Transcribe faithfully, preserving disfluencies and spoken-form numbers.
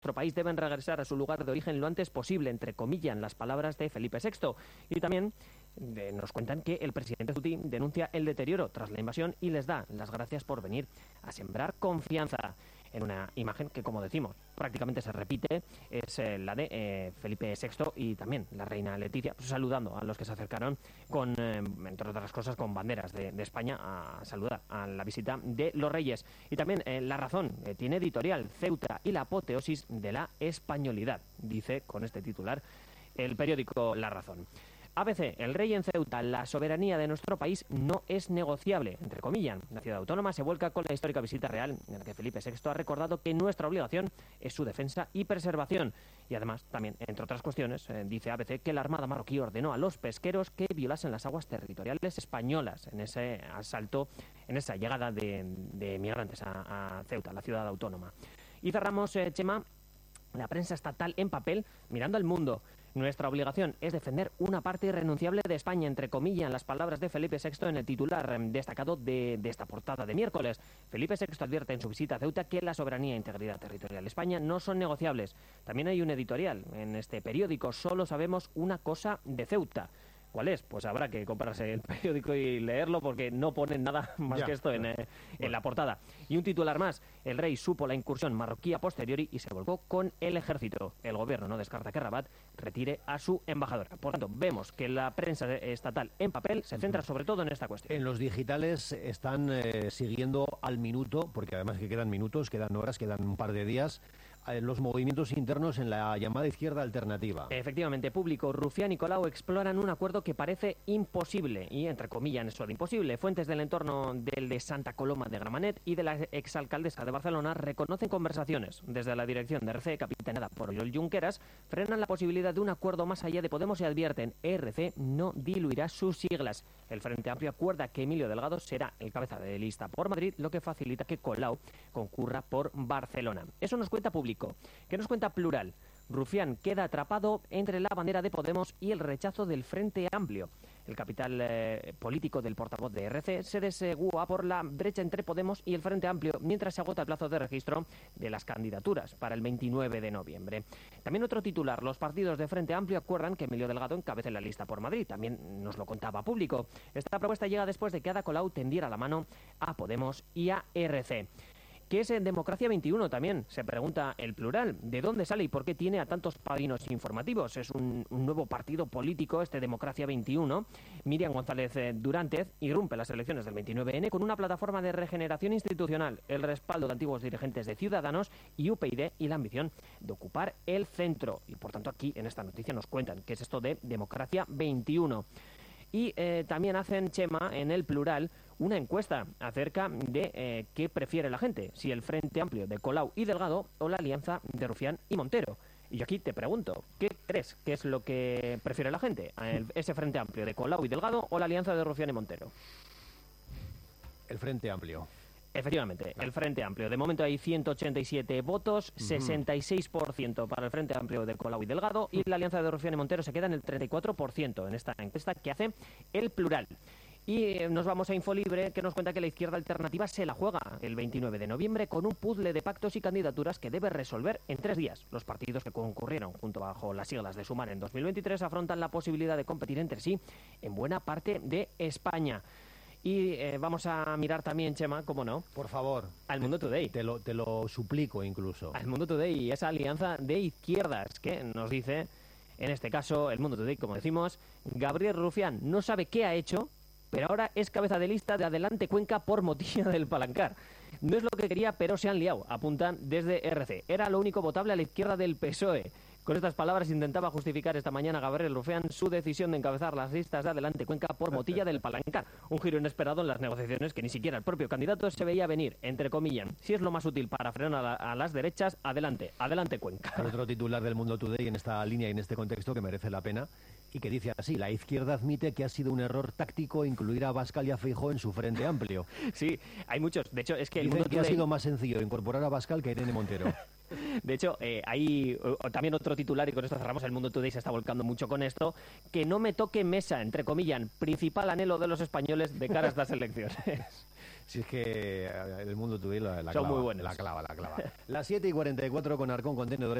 nuestro país deben regresar a su lugar de origen lo antes posible, entrecomillan las palabras de Felipe sexto. Y también eh, nos cuentan que el presidente Ceuti denuncia el deterioro tras la invasión y les da las gracias por venir a sembrar confianza. En una imagen que, como decimos, prácticamente se repite, es eh, la de eh, Felipe sexto y también la reina Leticia, pues, saludando a los que se acercaron, con, eh, entre otras cosas, con banderas de, de España a saludar a la visita de los reyes. Y también eh, La Razón eh, tiene editorial, Ceuta y la apoteosis de la españolidad, dice con este titular el periódico La Razón. A B C, el rey en Ceuta, la soberanía de nuestro país no es negociable, entre comillas. La ciudad autónoma se vuelca con la histórica visita real, en la que Felipe sexto ha recordado que nuestra obligación es su defensa y preservación. Y además, también, entre otras cuestiones, eh, dice A B C que la Armada marroquí ordenó a los pesqueros que violasen las aguas territoriales españolas en ese asalto, en esa llegada de, de migrantes a, a Ceuta, la ciudad autónoma. Y cerramos, eh, Chema, la prensa estatal en papel, mirando al mundo. Nuestra obligación es defender una parte irrenunciable de España, entre comillas, las palabras de Felipe sexto en el titular destacado de, de esta portada de miércoles. Felipe sexto advierte en su visita a Ceuta que la soberanía e integridad territorial de España no son negociables. También hay un editorial en este periódico, solo sabemos una cosa de Ceuta. ¿Cuál es? Pues habrá que comprarse el periódico y leerlo porque no ponen nada más ya, que esto en, eh, bueno. en la portada. Y un titular más. El rey supo la incursión marroquí a posteriori y se volcó con el ejército. El gobierno no descarta que Rabat retire a su embajadora. Por tanto, vemos que la prensa estatal en papel se centra sobre todo en esta cuestión. En los digitales están eh, siguiendo al minuto, porque además que quedan minutos, quedan horas, quedan un par de días, los movimientos internos en la llamada izquierda alternativa. Efectivamente, Público, Rufián y Colau exploran un acuerdo que parece imposible, y entre comillas eso de imposible. Fuentes del entorno del de Santa Coloma de Gramenet y de la exalcaldesa de Barcelona reconocen conversaciones. Desde la dirección de R C, capitaneada por Oriol Junqueras, frenan la posibilidad de un acuerdo más allá de Podemos y advierten, R C no diluirá sus siglas. El Frente Amplio acuerda que Emilio Delgado será el cabeza de lista por Madrid, lo que facilita que Colau concurra por Barcelona. Eso nos cuenta Público. ¿Qué nos cuenta Plural? Rufián queda atrapado entre la bandera de Podemos y el rechazo del Frente Amplio. El capital eh, político del portavoz de R C se desegúa por la brecha entre Podemos y el Frente Amplio mientras se agota el plazo de registro de las candidaturas para el veintinueve de noviembre. También otro titular, los partidos de Frente Amplio acuerdan que Emilio Delgado encabece la lista por Madrid. También nos lo contaba Público. Esta propuesta llega después de que Ada Colau tendiera la mano a Podemos y a R C. ¿Qué es en Democracia veintiuno también? Se pregunta el Plural. ¿De dónde sale y por qué tiene a tantos padrinos informativos? Es un, un nuevo partido político, este Democracia veintiuno. Miriam González eh, Durantez irrumpe las elecciones del veintinueve ene con una plataforma de regeneración institucional, el respaldo de antiguos dirigentes de Ciudadanos y U P y D y la ambición de ocupar el centro. Y por tanto aquí en esta noticia nos cuentan qué es esto de Democracia veintiuno. Y eh, también hacen, Chema, en el Plural, una encuesta acerca de eh, qué prefiere la gente, si el Frente Amplio de Colau y Delgado o la alianza de Rufián y Montero. Y yo aquí te pregunto, ¿qué crees que es lo que prefiere la gente? ¿El, ese Frente Amplio de Colau y Delgado o la alianza de Rufián y Montero? El Frente Amplio. Efectivamente, el Frente Amplio. De momento hay ciento ochenta y siete votos, sesenta y seis por ciento para el Frente Amplio de Colau y Delgado, y la alianza de Rufián y Montero se queda en el treinta y cuatro por ciento en esta encuesta que hace el Plural. Y eh, nos vamos a Infolibre, que nos cuenta que la izquierda alternativa se la juega el veintinueve de noviembre con un puzzle de pactos y candidaturas que debe resolver en tres días. Los partidos que concurrieron junto bajo las siglas de Sumar en dos mil veintitrés afrontan la posibilidad de competir entre sí en buena parte de España. Y eh, vamos a mirar también, Chema, ¿cómo no? Por favor. Al Mundo Today. Te lo, te lo suplico incluso. Al Mundo Today y esa alianza de izquierdas que nos dice, en este caso, el Mundo Today, como decimos, Gabriel Rufián no sabe qué ha hecho, pero ahora es cabeza de lista de Adelante Cuenca por Motilla del Palancar. No es lo que quería, pero se han liado, apuntan desde R C. Era lo único votable a la izquierda del P S O E. Con estas palabras intentaba justificar esta mañana Gabriel Rufián su decisión de encabezar las listas de Adelante Cuenca por Motilla del Palancar. Un giro inesperado en las negociaciones que ni siquiera el propio candidato se veía venir, entre comillas. Si es lo más útil para frenar a, la, a las derechas, adelante, adelante Cuenca. Hay otro titular del Mundo Today en esta línea y en este contexto que merece la pena y que dice así: la izquierda admite que ha sido un error táctico incluir a Abascal y a Feijóo en su Frente Amplio. Sí, hay muchos. De hecho, es que el Dicen Mundo que Today... ha sido más sencillo incorporar a Abascal que a Irene Montero. De hecho, eh, hay o, también otro titular, y con esto cerramos, el Mundo Today se está volcando mucho con esto, que no me toque mesa, entre comillas, principal anhelo de los españoles de cara a estas elecciones. Si es que el mundo tuyo la, la Son clava, muy buenos. la clava, la clava. Las siete y cuarenta y cuatro con Arcón Contenedores.